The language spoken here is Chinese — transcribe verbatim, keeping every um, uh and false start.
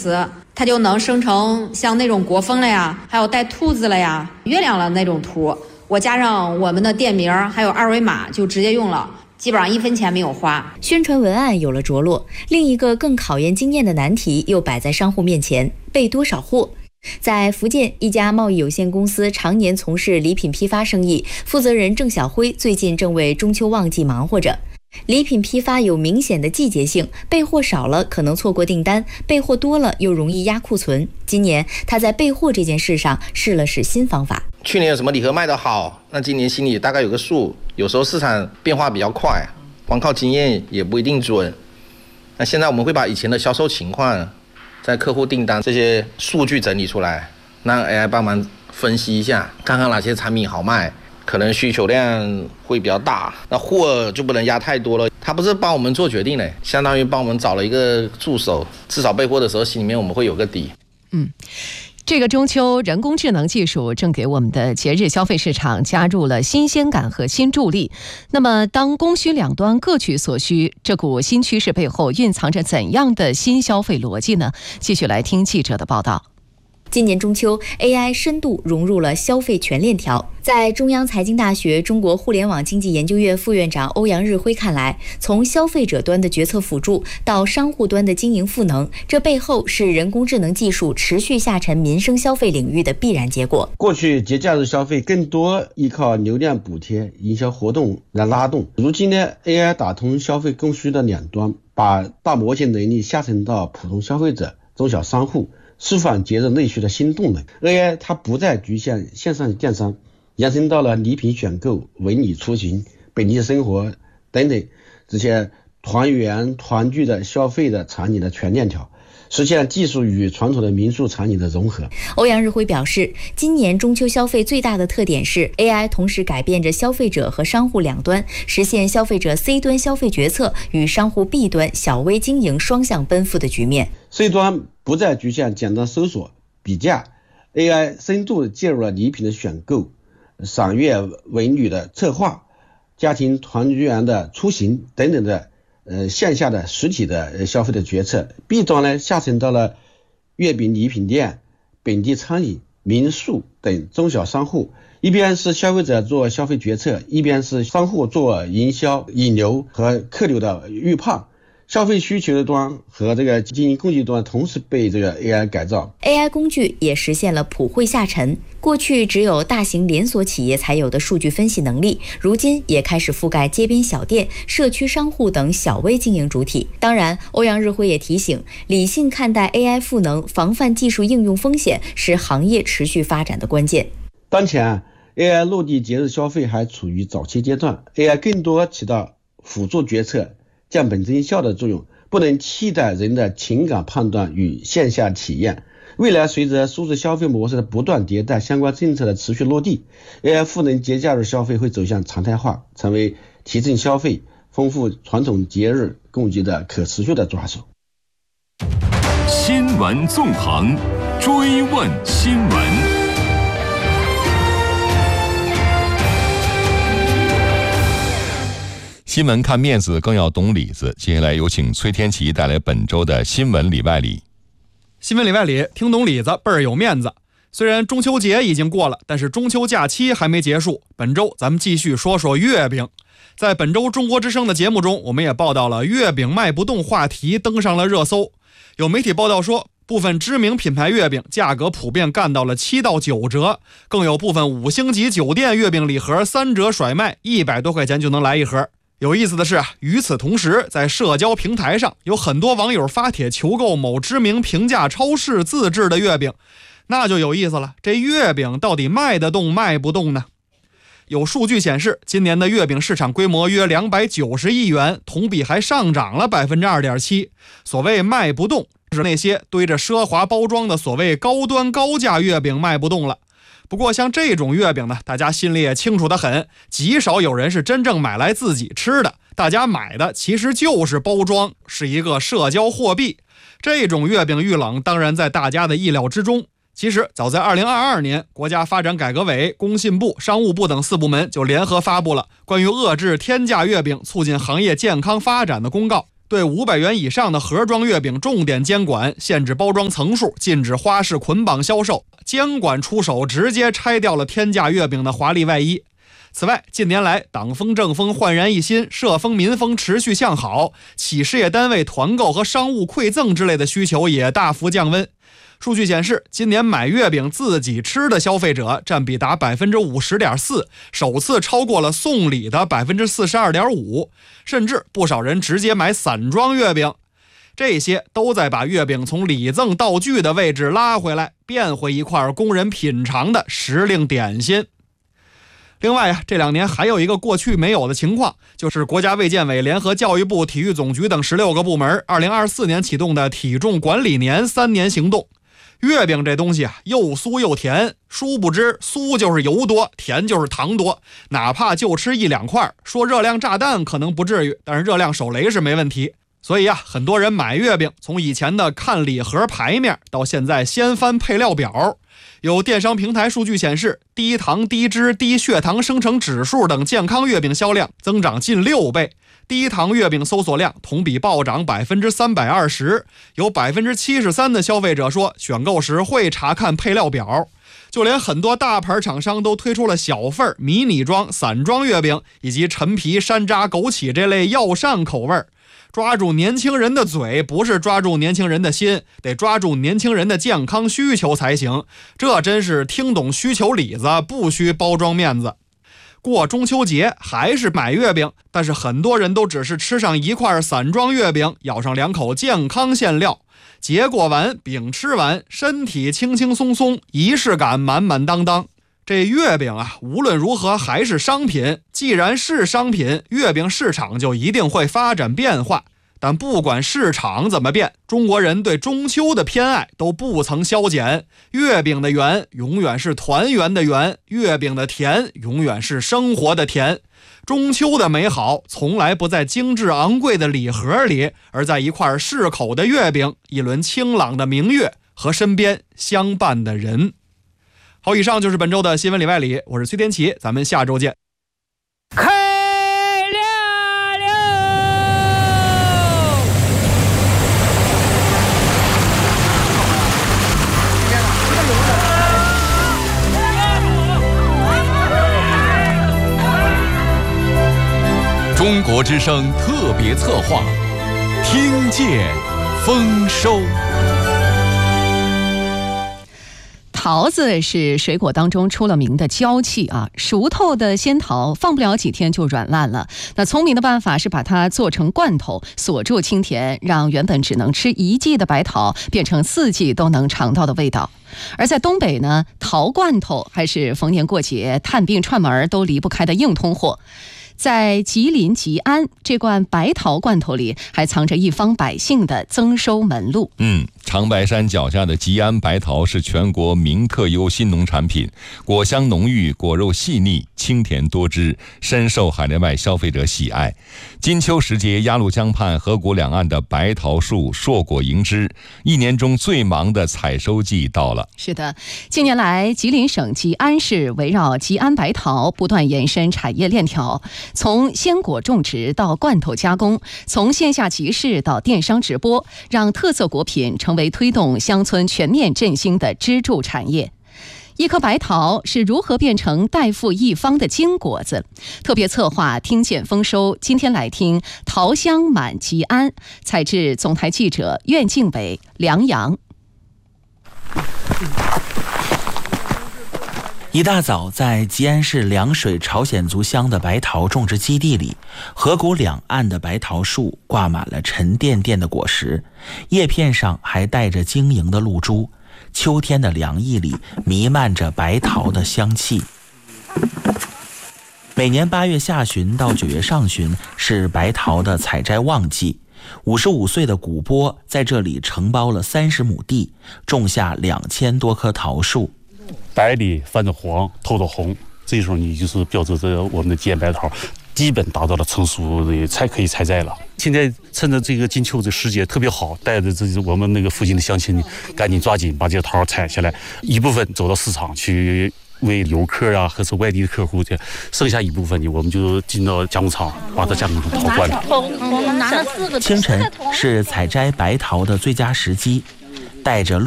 词，它就能生成像那种国风了呀，还有带兔子了呀、月亮了那种图。我加上我们的店名还有二维码就直接用了，基本上一分钱没有花。 宣传文案有了着落，另一个更考验经验的难题又摆在商户面前：备多少货？在福建一家贸易有限公司常年从事礼品批发生意，负责人郑小辉最近正为中秋旺季忙活着。礼品批发有明显的季节性，备货少了可能错过订单，备货多了又容易压库存。今年他在备货这件事上试了试新方法。 去年有什么礼盒卖得好，那今年心里大概有个数。有时候市场变化比较快，光靠经验也不一定准。那现在我们会把以前的销售情况、在客户订单这些数据整理出来，让 A I 帮忙分析一下，看看哪些产品好卖，可能需求量会比较大，那货就不能压太多了。他不是帮我们做决定的，相当于帮我们找了一个助手，至少备货的时候心里面我们会有个底。 嗯。这个中秋，人工智能技术正给我们的节日消费市场加入了新鲜感和新助力。那么当供需两端各取所需，这股新趋势背后蕴藏着怎样的新消费逻辑呢？继续来听记者的报道。 今年中秋 ，A I 深度融入了消费全链条。在中央财经大学中国互联网经济研究院副院长欧阳日辉看来，从消费者端的决策辅助到商户端的经营赋能，这背后是人工智能技术持续下沉民生消费领域的必然结果。 过去节假日消费更多依靠流量补贴、营销活动来拉动，如今呢 ，A I 打通消费供需的两端，把大模型能力下沉到普通消费者、中小商户，释放节日内需的新动能。 A I 它不再局限线上电商，延伸到了礼品选购、文旅出行、本地生活等等这些团圆团聚的消费的场景的全链条，实现技术与传统的民宿场景的融合。 欧阳日辉表示，今年中秋消费最大的特点是 A I 同时改变着消费者和商户两端，实现消费者 C 端消费决策与商户 B 端小微经营双向奔赴的局面。 C 端不再局限简单搜索比价， A I 深度介入了礼品的选购、赏月文旅的策划、家庭团圆的出行等等的呃线下的实体的消费的决策。 B 端呢下沉到了月饼礼品店、本地餐饮、民宿等中小商户，一边是消费者做消费决策，一边是商户做营销、引流和客流的预判。消费需求的端和这个经营工具端同时被这个 A I 改造。 A I 工具也实现了普惠下沉，过去只有大型连锁企业才有的数据分析能力，如今也开始覆盖街边小店、社区商户等小微经营主体。当然，欧阳日辉也提醒，理性看待 A I 赋能，防范技术应用风险是行业持续发展的关键。 当前 A I 落地节日消费还处于早期阶段， A I 更多起到辅助决策、降本增效的作用，不能替代人的情感判断与线下体验。未来随着数字消费模式的不断迭代，相关政策的持续落地， A I 赋能节假日消费会走向常态化，成为提振消费、丰富传统节日供给的可持续的抓手。 新闻纵横，追问新闻。 新闻看面子，更要懂里子。接下来有请崔天琪带来本周的新闻里外里。 新闻里外里，听懂里子倍儿有面子。虽然中秋节已经过了，但是中秋假期还没结束。本周咱们继续说说月饼。在本周中国之声的节目中，我们也报道了月饼卖不动话题登上了热搜。有媒体报道说，部分知名品牌月饼价格普遍干到了七到九折，更有部分五星级酒店月饼礼盒三折甩卖，一百多块钱就能来一盒。有意思的是，与此同时，在社交平台上有很多网友发帖求购某知名平价超市自制的月饼，那就有意思了，这月饼到底卖得动卖不动呢？有数据显示，今年的月饼市场规模约两百九十亿元，同比还上涨了 百分之二点七。 所谓卖不动，是那些堆着奢华包装的所谓高端高价月饼卖不动了。不过像这种月饼呢，大家心里也清楚得很，极少有人是真正买来自己吃的，大家买的其实就是包装，是一个社交货币。这种月饼遇冷当然在大家的意料之中。其实早在二零二二年，国家发展改革委、工信部、商务部等四部门就联合发布了关于遏制天价月饼、促进行业健康发展的公告。 对五百元以上的盒装月饼重点监管，限制包装层数，禁止花式捆绑销售。监管出手，直接拆掉了天价月饼的华丽外衣。此外，近年来党风政风焕然一新，社风民风持续向好，企事业单位团购和商务馈赠之类的需求也大幅降温。数据显示，今年买月饼自己吃的消费者占比达 百分之五十点四， 首次超过了送礼的 百分之四十二点五， 甚至不少人直接买散装月饼。这些都在把月饼从礼赠道具的位置拉回来，变回一块供人品尝的时令点心。另外啊，这两年还有一个过去没有的情况，就是国家卫健委联合教育部、体育总局等十六个部门二零二四年启动的体重管理年三年行动。月饼这东西啊，又酥又甜，殊不知酥就是油多，甜就是糖多，哪怕就吃一两块，说热量炸弹可能不至于，但是热量手雷是没问题。所以啊，很多人买月饼，从以前的看礼盒牌面，到现在先翻配料表。有电商平台数据显示，低糖、低脂、低血糖生成指数等健康月饼销量增长近六倍，低糖月饼搜索量同比暴涨百分之三百二十。有百分之七十三的消费者说，选购时会查看配料表。就连很多大牌厂商都推出了小份、迷你装、散装月饼，以及陈皮、山楂、枸杞这类药膳口味。抓住年轻人的嘴，不是抓住年轻人的心，得抓住年轻人的健康需求才行。这真是听懂需求里子，不需包装面子。过中秋节还是买月饼，但是很多人都只是吃上一块散装月饼，咬上两口健康馅料。节过完，饼吃完，身体轻轻松松，仪式感满满当当。这月饼啊，无论如何还是商品，既然是商品，月饼市场就一定会发展变化。但不管市场怎么变，中国人对中秋的偏爱都不曾消减。月饼的圆永远是团圆的圆，月饼的甜永远是生活的甜。中秋的美好从来不在精致昂贵的礼盒里，而在一块适口的月饼，一轮清朗的明月和身边相伴的人。好，以上就是本周的新闻里外里，我是崔天琪，咱们下周见。 开亮了！ 中国之声特别策划，听见丰收。 桃子是水果当中出了名的娇气啊，熟透的仙桃放不了几天就软烂了。那聪明的办法是把它做成罐头，锁住清甜，让原本只能吃一季的白桃变成四季都能尝到的味道。而在东北呢，桃罐头还是逢年过节、探病串门都离不开的硬通货。在吉林吉安，这罐白桃罐头里还藏着一方百姓的增收门路。 嗯，长白山脚下的吉安白桃是全国名特优新农产品，果香浓郁，果肉细腻，清甜多汁，深受海内外消费者喜爱。金秋时节，鸭绿江畔河谷两岸的白桃树硕果盈枝，一年中最忙的采收季到了。 是的，近年来，吉林省吉安市围绕吉安白桃不断延伸产业链条。从鲜果种植到罐头加工，从线下集市到电商直播，让特色果品成为推动乡村全面振兴的支柱产业。一颗白桃是如何变成代富一方的金果子？特别策划听见丰收，今天来听桃香满吉安，采制总台记者苑敬伟、梁阳。 一大早，在吉安市凉水朝鲜族乡的白桃种植基地里，河谷两岸的白桃树挂满了沉甸甸的果实，叶片上还带着晶莹的露珠。秋天的凉意里弥漫着白桃的香气。每年八月下旬到九月上旬是白桃的采摘旺季。五十五岁的古波在这里承包了三十亩地，种下两千多棵桃树。 白里泛着黄，透着红，这时候你就是标志着我们的吉安白桃基本达到了成熟的才可以采摘了。现在趁着这个金秋的时节特别好，带着这我们那个附近的乡亲赶紧抓紧把这些桃采下来，一部分走到市场去为游客啊，或是外地的客户的，剩下一部分呢，我们就进到加工厂，把它加工成陶罐了。 清晨是采摘白桃的最佳时机，带着